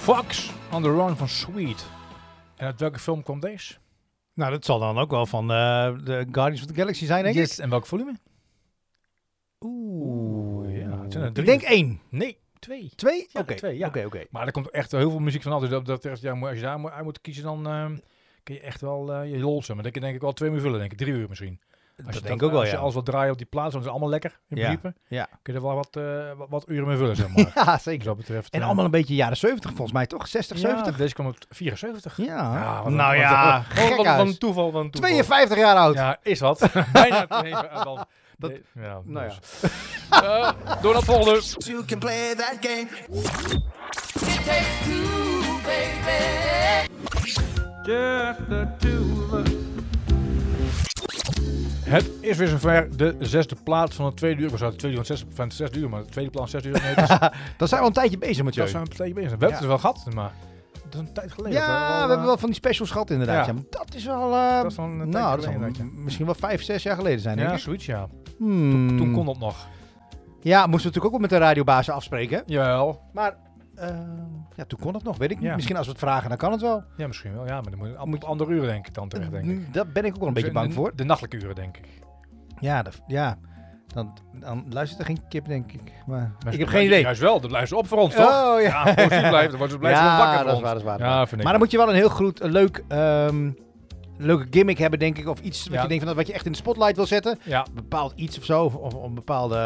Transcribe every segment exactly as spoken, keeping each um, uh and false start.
Fox on the Run van Sweet. En uit welke film komt deze? Nou, dat zal dan ook wel van uh, de Guardians of the Galaxy zijn, denk yes. ik. En welk volume? Oeh. Ja, het zijn er ik drie. denk één. Nee, twee. Twee? Ja, Oké, twee, ja. oké, oké. Maar er komt echt heel veel muziek van af. Dus dat, dat, ja, als je daar uit moet kiezen, dan uh, kun je echt wel uh, je lol zijn. Maar dat kun je denk ik wel twee uur vullen, denk ik. Drie uur misschien. Als Dat je denk ik dat, ook wel, als je ja. alles wat draaien op die plaats, dan is het allemaal lekker in Ja, principe. ja. Kun je er wel wat, uh, wat, wat uren mee vullen, zeg maar. Ja, Dus zeker. dat betreft, En uh, allemaal een beetje jaren zeventig volgens mij, toch? zestig, zeventig? Ja, deze kwam op vierenzeventig. Ja. Ja, wat een- nou wat ja, een- wat een- gekhuis. Wat een toeval, wat een toeval. tweeënvijftig jaar oud. Ja, is wat. Bijna. Nee, dan, Dat- nee, ja, nou dus. uh, door naar het volgende. You can play that game. It takes two, baby. Just the two of us. Het is weer zover, de zesde plaat van het tweede uur. We zouden tweede uur van het zesde, van het zesde uur, maar de tweede plaat zes uur. Nee, het is, Dan zijn we al een tijdje bezig, Mathieu. dat zijn we een tijdje bezig. We hebben Ja. het er wel gehad, maar dat is een tijd geleden. Ja, dat we al, hebben uh, wel van die specials gehad inderdaad. Ja. Ja. Maar dat is wel... Uh, Dat is wel een tijdje nou, dat geleden, zal inderdaad, misschien wel vijf, zes jaar geleden zijn, denk Ja, ik. zoiets, ja. Hmm. Toen, toen kon dat nog. Ja, moesten we natuurlijk ook wel met de radiobazen afspreken. Jawel. Maar uh, ja, toen kon dat nog, weet ik niet. Ja. Misschien als we het vragen, dan kan het wel. Ja, misschien wel. Ja, maar dan moet je op andere uren denk ik dan terecht, denk ik. Daar ben ik ook wel een beetje bang de, voor. De nachtelijke uren, denk ik. Ja, de, ja. Dan, dan luistert er geen kip, denk ik. Maar Maar ik heb geen idee. Juist wel, dat blijft ze op voor ons, toch? Oh, ja. Ja, positief blijven, dan wordt ze blijven Ja, gewoon wakker dat voor is ons. waar, dat is waar. Ja, vind ik Maar dan moet je wel een heel goed, een leuk, um, leuke gimmick hebben, denk ik. Of iets wat Ja. je denkt van, wat je echt in de spotlight wil zetten. Ja, Een bepaald iets of zo. Of, of een bepaalde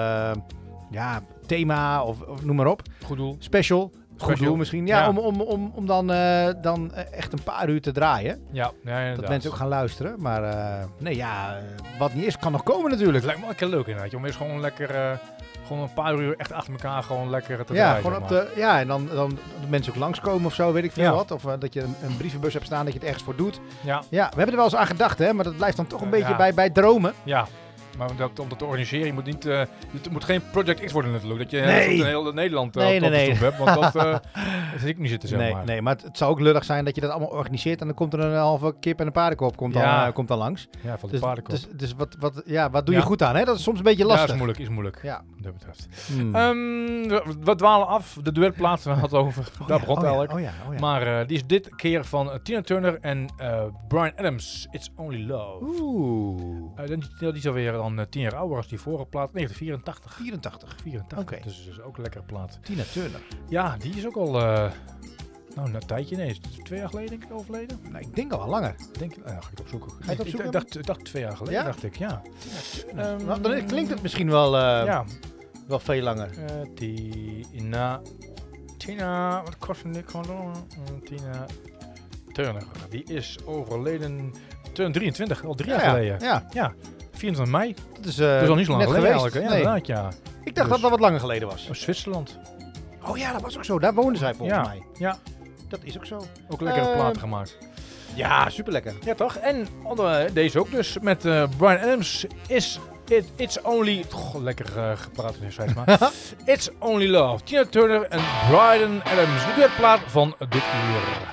ja, thema of, of noem maar op. goed doel. Special. Goed Special. doel misschien. Ja, Ja. om, om, om, om dan, uh, dan uh, echt een paar uur te draaien. Ja, ja inderdaad. Dat mensen ook gaan luisteren. Maar uh, nee, ja, uh, wat niet is, kan nog komen natuurlijk. Het lijkt me wel een keer leuk inderdaad. Om eens gewoon lekker, uh, gewoon een paar uur echt achter elkaar gewoon lekker te Ja, draaien. gewoon zeg op maar. de, ja, en dan, dan de mensen ook langskomen of zo, weet ik veel Ja. wat. Of uh, dat je een, een brievenbus hebt staan dat je het ergens voor doet. Ja, Ja, we hebben er wel eens aan gedacht, hè, maar dat blijft dan toch een Uh, beetje ja. bij, bij dromen. ja. Maar dat, om dat te organiseren, je moet niet, uh, het moet geen Project X worden natuurlijk. Dat je Nee. een heel Nederland uh, Nee, op nee, de nee. stoep hebt. Want dat, uh, dat zie ik niet zitten, zeg nee, maar. nee, maar het, het zou ook lullig zijn dat je dat allemaal organiseert en dan komt er een halve kip en een paardenkop komt dan, Ja. uh, komt dan langs. Ja, van de Dus, paardenkop. dus, dus wat, wat, ja, wat doe Ja. je goed aan, hè? Dat is soms een beetje ja, lastig. is moeilijk, is moeilijk. Ja. Wat dat betreft. Hmm. Um, we, we dwalen af. De duetplaat, we hadden het over. Oh Daar ja, begon het oh ja, eigenlijk. oh ja, oh ja. Maar uh, die is dit keer van uh, Tina Turner en uh, Bryan Adams. It's Only Love. Oeh. Uh, die, die is alweer dan uh, tien jaar ouder als die vorige plaat. negentien vierentachtig. vierentachtig. vierentachtig. Oké. Dus dat is ook een lekkere plaat. Tina Turner. Ja, die is ook al uh, nou, een tijdje. Nee, is het twee jaar geleden denk ik overleden. Nou, ik denk al wel langer. Denk, uh, ga ik het opzoeken. Ga je het Ik- opzoeken? Ik, dacht, ik dacht twee jaar geleden, Ja? dacht ik. Ja. Um, Nou, dan klinkt het misschien wel, uh, ja. wel veel langer. Uh, Tina... Tina... Wat kost het? Gewoon uh, Tina Turner. Die is overleden... tweeduizend drieëntwintig, al drie Ja, jaar ja, geleden. ja. Ja, vierentwintig mei. Dat is, uh, Dat is al niet zo lang net geleden geweest. eigenlijk. hè? Ja, Nee. inderdaad, ja. Ik dacht Dus- dat dat wat langer geleden was. Oh, Zwitserland. Oh ja, dat was ook zo. Daar woonden zij volgens Ja. mij. Ja, Dat is ook zo. ook lekkere Eh, platen gemaakt. Ja, super lekker. Ja, toch? En onder, deze ook dus met uh, Bryan Adams is it, It's Only... Goh, lekker uh, gepraat in de maar. It's Only Love. Tina Turner en Bryan Adams. De duetplaat van dit uur.